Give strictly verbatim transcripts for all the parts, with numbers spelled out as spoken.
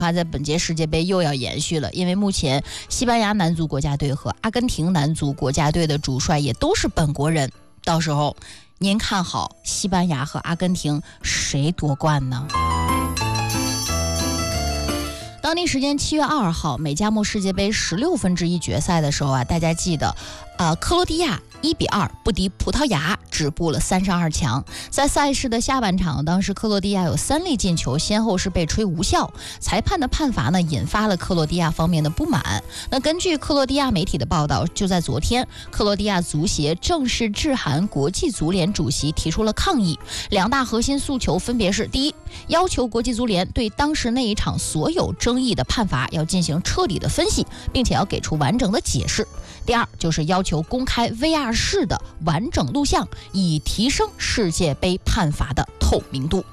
怕在本届世界杯又要延续了，因为目前西班牙男足国家队和阿根廷男足国家队的主帅也都是本国人。到时候您看好西班牙和阿根廷谁夺冠呢？当地时间七月二号，美加墨世界杯十六分之一决赛的时候啊，大家记得，呃，克罗地亚一比二不敌葡萄牙，止步了三十二强。在赛事的下半场，当时克罗地亚有三粒进球，先后是被吹无效，裁判的判罚呢，引发了克罗地亚方面的不满。那根据克罗地亚媒体的报道，就在昨天，克罗地亚足协正式致函国际足联主席，提出了抗议。两大核心诉求分别是：第一，要求国际足联对当时那一场所有争议的判罚要进行彻底的分析，并且要给出完整的解释；第二，就是要求公开 V R 式的完整录像，以提升世界杯判罚的透明度。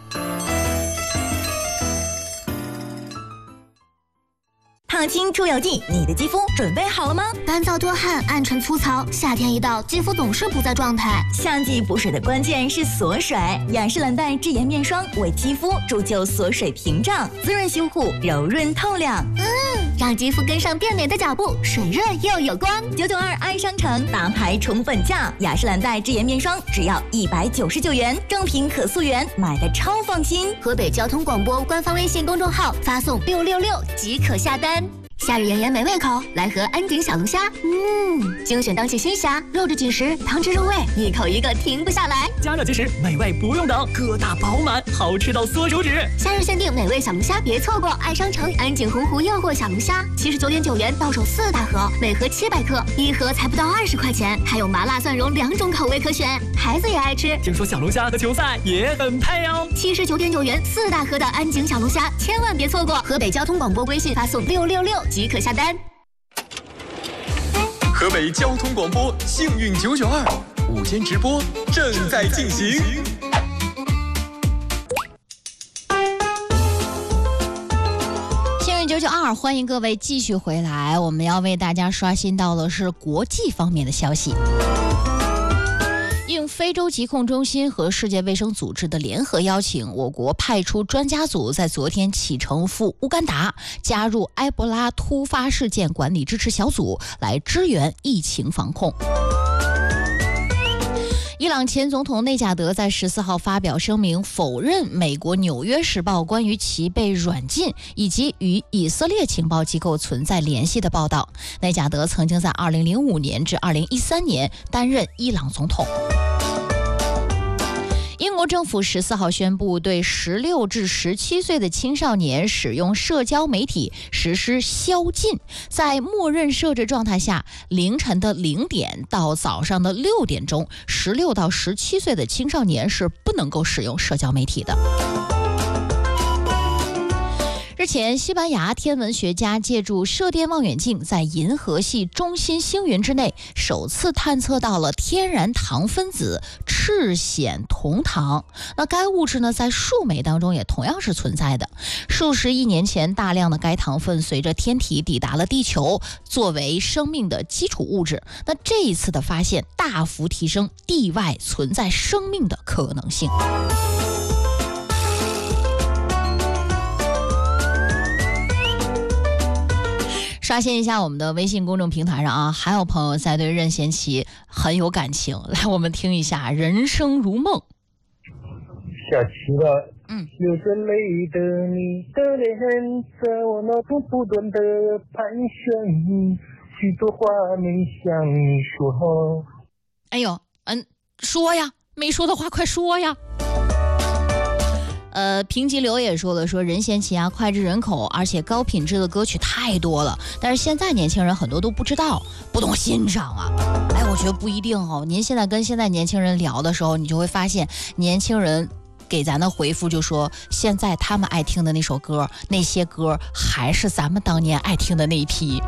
烫青出油剂，你的肌肤准备好了吗？ 干燥多汗、暗沉粗糙，夏天一到，肌肤总是不在状态。 夏季补水的关键是锁水，雅诗兰黛智颜面霜为肌肤铸就锁水屏障，滋润修护，柔润透亮。 嗯，让肌肤跟上变美的脚步，水润又有光。 九九二爱商城大牌宠粉价，雅诗兰黛智颜面霜只要一百九十九元，正品可溯源，买的超放心。 河北交通广播官方微信公众号发送六六六即可下单。夏日炎炎没胃口，来盒安井小龙虾。嗯，精选当季新虾，肉质紧实，汤汁入味，一口一个停不下来。 加热即食，美味不用等，个大饱满，好吃到缩手指。 夏日限定美味小龙虾，别错过！爱商城安井洪湖诱惑小龙虾，七十九点九元到手四大盒，每盒七百克，一盒才不到二十块钱，还有麻辣蒜蓉两种口味可选，孩子也爱吃。 听说小龙虾和球赛也很配哦。 七十九点九元四大盒的安井小龙虾，千万别错过！河北交通广播微信发送六六六即可下单。 河北交通广播幸运九九二午间直播正在进行。 幸运九九二，欢迎各位继续回来。我们要为大家刷新到的是国际方面的消息。应非洲疾控中心和世界卫生组织的联合邀请，我国派出专家组在昨天启程赴乌干达，加入埃博拉突发事件管理支持小组，来支援疫情防控。伊朗前总统内贾德在十四号发表声明，否认美国《纽约时报》关于其被软禁以及与以色列情报机构存在联系的报道。内贾德曾经在二零零五年至二零一三年担任伊朗总统。英国政府十四号宣布，对十六至十七岁的青少年使用社交媒体实施宵禁。在默认设置状态下，凌晨的零点到早上的六点钟，十六到十七岁的青少年是不能够使用社交媒体的。日前，西班牙天文学家借助射电望远镜，在银河系中心星云之内首次探测到了天然糖分子赤藓酮糖。那该物质呢，在树莓当中也同样是存在的。数十亿年前，大量的该糖分随着天体抵达了地球，作为生命的基础物质。那这一次的发现，大幅提升地外存在生命的可能性。刷新一下我们的微信公众平台上啊，还有朋友在对任贤齐很有感情，来我们听一下《人生如梦》。 下起了，嗯，流着泪的你的脸，在我脑中不断的盘旋，许多话没向你说。 哎呦，嗯，说呀，没说的话快说呀。呃，平吉流也说了，说任贤齐啊脍炙人口，而且高品质的歌曲太多了，但是现在年轻人很多都不知道，不懂欣赏啊。哎，我觉得不一定哦。您现在跟现在年轻人聊的时候，你就会发现，年轻人给咱的回复就说，现在他们爱听的那首歌，那些歌还是咱们当年爱听的那一批。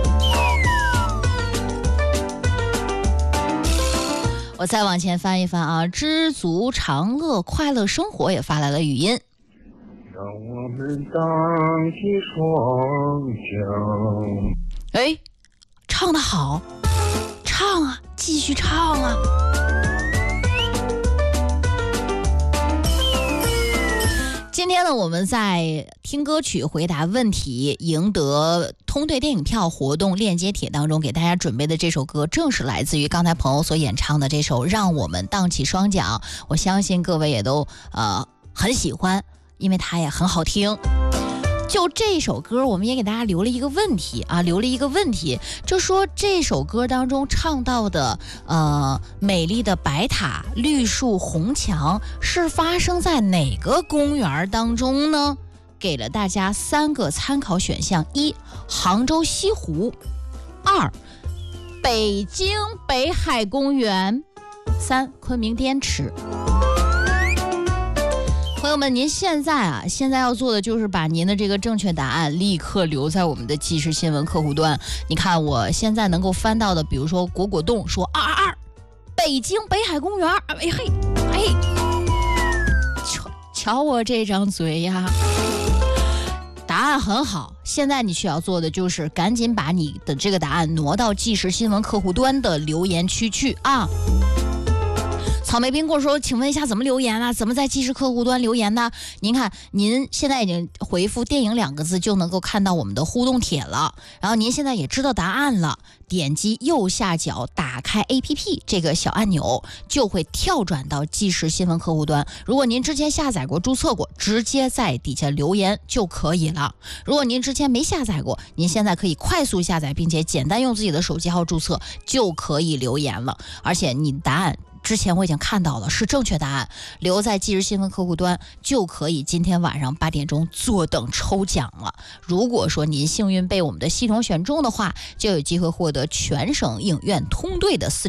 我再往前翻一翻啊，知足常乐快乐生活也发来了语音。 让我们荡起双桨。 哎，唱得好，唱啊，继续唱啊。接今天呢，我们在听歌曲回答问题赢得通兑电影票活动链接帖当中给大家准备的这首歌，正是来自于刚才朋友所演唱的这首《让我们荡起双桨》。我相信各位也都呃很喜欢，因为它也很好听。就这首歌，我们也给大家留了一个问题啊，留了一个问题，就说这首歌当中唱到的呃美丽的白塔、绿树、红墙是发生在哪个公园当中呢？给了大家三个参考选项：一、杭州西湖；二、北京北海公园；三、昆明滇池。朋友们，您现在啊，现在要做的就是把您的这个正确答案立刻留在我们的即时新闻客户端。你看我现在能够翻到的，比如说果果冻说二二二，北京北海公园，哎嘿，哎，瞧瞧我这张嘴呀！答案很好，现在你需要做的就是赶紧把你的这个答案挪到即时新闻客户端的留言区去啊。草莓冰棍说，请问一下怎么留言啊？怎么在即时客户端留言呢？您看您现在已经回复电影两个字就能够看到我们的互动帖了，然后您现在也知道答案了，点击右下角打开 A P P 这个小按钮，就会跳转到即时新闻客户端。如果您之前下载过注册过，直接在底下留言就可以了。如果您之前没下载过，您现在可以快速下载并且简单用自己的手机号注册就可以留言了。而且你答案之前我已经看到了，是正确答案，留在即时新闻客户端就可以今天晚上八点钟坐等抽奖了。如果说您幸运被我们的系统选中的话，就有机会获得全省影院通兑的四